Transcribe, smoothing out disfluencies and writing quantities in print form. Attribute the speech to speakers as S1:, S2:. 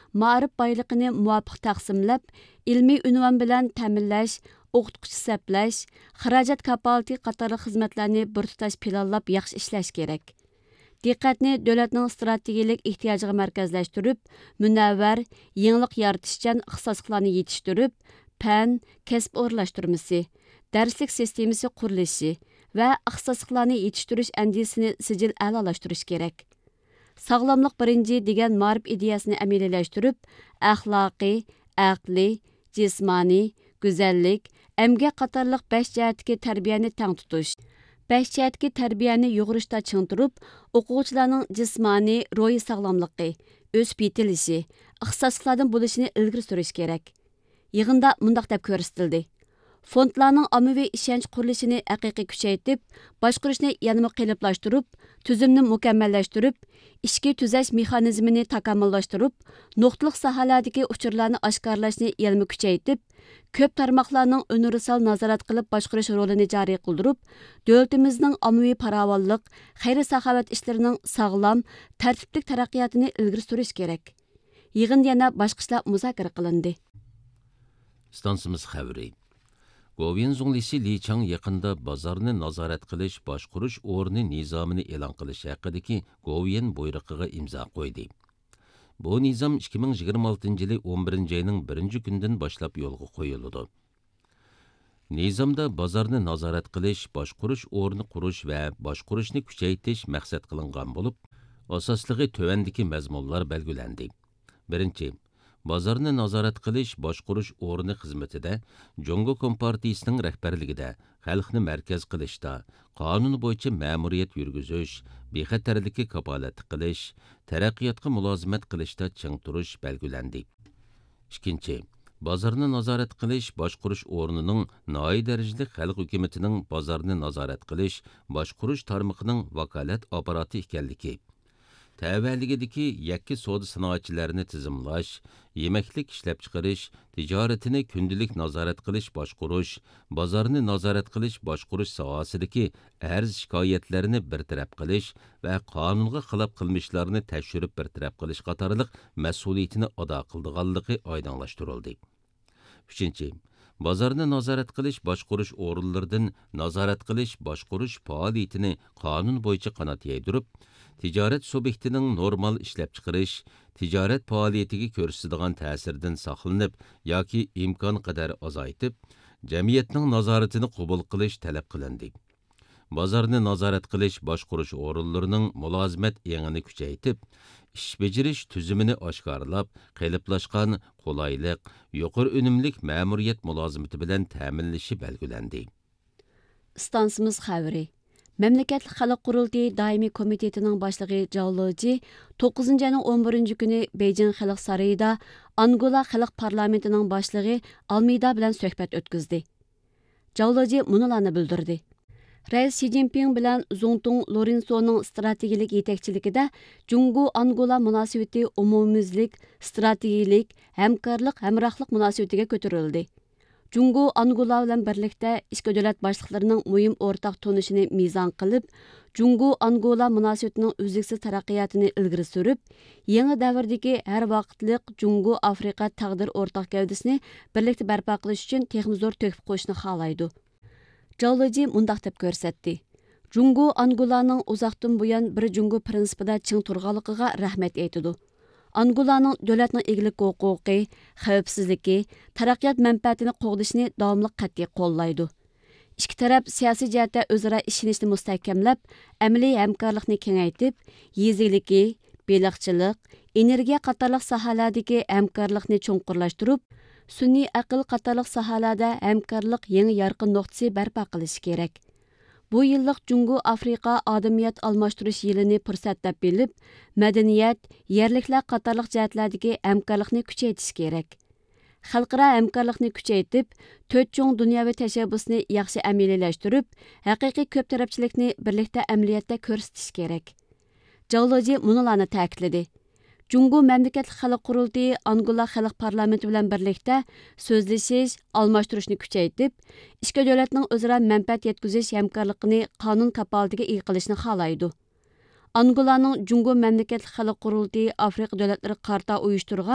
S1: ma'rif boyliqini muvofiq taqsimlab, ilmiy unvon bilan ta'minlash, o'qituvchi səpləş, xarajat kapalati qatarlıq xizmətlərini bir tutaş planlab yaxşı işləş kerak. Diqqətni dövlətinin strategiyalik ehtiyacıға mərkəzləşdirib, münəvvər, yenilik yaratışcan ixtisaslıqlarını yetişdirib, fən, kəsb o'rlashtirmasi, darslik sistemasi qurilishi və ixtisaslıqlarını yetiştirish əndisini sijil a'lolashtirish kerak. Sağlamlıq birinci degan ma'rif ideyasini əməliləşdirib, əxlaqi, aqli, jismani, güzəllik, əmgək qatarlıq 5 cəhətdəki tərbiyəni təng tutuş. 5 cəhətdəki tərbiyəni yoğuruşda çıngtırıb, o'quvchilarning jismani, ruhi sağlamlıqı, o'sib yetilishi, ixtisaslıqlardan bo'lishini ilgari surish kerak. Yig'inda mundaq deb ko'rsatildi. Fondlarning ommaviy ishonch qurilishini haqiqiy kuchaytirib, boshqarishni yanada qiyinlashtirib, tuzumni mukammallashtirib, ishki tuzash mexanizmini takomillashtirib, nuqtaliq sohalardagi uchurlarni oshkorlashni yanada kuchaytirib, ko'p tarmoqlarning universal nazorat qilib boshqarish rolini joriy qildirib, davlatimizning ommaviy farovonlik, xayr-saxovat ishlarining sog'lom, tartibli taraqqiyotini ilgari surish kerak. Yig'inda yana boshqa ishlar muzokara qilindi.
S2: Stansimiz xəbəri. Govian zunglisi Li Chang yaqında bozorni nazorat qilish, boshqarish o'rni nizomini e'lon qilish haqidagi Govian buyruqiga imzo qo'ydi. Bu nizam 2026-yili 11-ayning 1-kundan boshlab yo'lga qo'yiladi. Nizamda bozorni nazorat qilish, boshqarish o'rni qurish va boshqarishni kuchaytirish maqsad qilingan bo'lib, asosligi tövandagi mazmunlar belgilandi. Birinchi, bozorni nazorat qilish, boshqarish o'rni xizmatida Jongo Kompartiyasining rahbarligida xalqni markaz qilishda, qonun bo'yicha ma'muriyat yurgizish, bexatarlikka kapolat qilish, taraqqiyotga mulozimat qilishda ching turish belgilandi. Ikkinchi, bozorni nazorat qilish, boshqarish o'rnining noyi darajali xalq hukumatining bozorni nazorat qilish, boshqarish tarmoqining vakolat apparati ekanligi. Təvəllügidəki yakki soda sanoatchilarini tizimlash, yeməklik ishlab chiqarish, tijoratini kundalik nazorat qilish, boshqarish, bozorni nazorat qilish, boshqarish sohasidagi arz shikoyatlarini bartaraf qilish va qonunga xilof qilmishlarni tekshirib bartaraf qilish qatorliq mas'uliyatini ado qildiganligi oydinlashtirildi. 3. Bozorni nazorat qilish, boshqarish o'rinlaridan nazorat qilish, boshqarish faoliyatini qonun bo'yicha qanot yaydirib, tijorat subyektining normal ishlab chiqarish, tijorat faoliyatiga ko'rsatadigan ta'sirdan saqlanib yoki imkon qadar azaytib, jamiyatning nazoratini qabul qilish talab qilindi. Bozorni nazorat qilish, boshqarish o'rinlarining mulozimat engini kuchaytib, ish bajarish tuzumini oshkorlab, qiliplashgan qulaylik, yuqori unumlik ma'muriyat mulozimati bilan ta'minlashi belgilandi.
S1: Stansimiz xəbəri. Məmləkətli Xalq Qurultayı Daimi Komitetining boshlig'i Zhao Leji 9-ayning 11-kuni Beijing Xalq sarayida Angola Xalq parlamentining boshlig'i Almeida bilan suhbat o'tkazdi. Zhao Leji munolarni bildirdi. Rais Xi Jinping bilan Zongtung Lorensoning strategik yetakchiligida Jungo-Angola munosabati umumyuzlik, strategik, hamkorlik, hamrohlik munosabatiga ko'tarildi. Jungo-Angola bilan birlikda ikki davlat boshliqlarining muhim o'rtaq tonishini mezon qilib, Jungo-Angola munosabatining uzluksiz taraqqiyotini ilgari surib, yangi davrdagi har vaqtlik Jungo-Afrika taqdir o'rtaq gavdasini birlikda barpo qilish uchun texnik zo'r to'kib qo'yishni xohlaydi. Zhao Leji mundaq deb ko'rsatdi. Jungo-Angolaning uzoqdan buyon bir Jungo prinsipida ching turganligiga rahmat aytadi. Angolaning davlatning egilik huquqi, xavfsizligi, taraqqiyot manfaatini qo'g'dishni davomli qat'iy qo'llaydi. Ikki taraf siyosiy jihatda o'zaro ishonishni mustahkamlab, amaliy hamkorlikni kengaytib, yeziligi, beliqchilik, energiya qatorliq sohalardagi hamkorlikni cho'nqurlashtirib, sun'iy aql qatorliq sohalarda hamkorlik yangi yorqin nuqtasi barpo qilish kerak. Bu yillik Jungo Afrika odamiyat almashtirish yilini fursat deb bilib, madaniyat, yerliklar qatorliq jihatlardagi hamkorlikni kuchaytirish kerak. Xalqaro hamkorlikni kuchaytirib, 4 cho'ng dunyoviy tashabbusni yaxshi amaliyalashtirib, haqiqiy ko'p tarafchilikni birlikda amaliyotda ko'rsatish kerak. Zhao Leji munolarni ta'kidladi. Jungo Mamlakatli Xalq Qurultayı Angola Xalq Parlamenti bilan birlikda so'zlashish, almashtirishni kuchaytirib, ikki davlatning o'zaro manfaat yetkazish hamkorligini qonun kapolatiga ega qilishni xohlaydi. Angolaning Jungo Mamlakatli Xalq Qurultayı Afrika davlatlari qarta uyushtirgan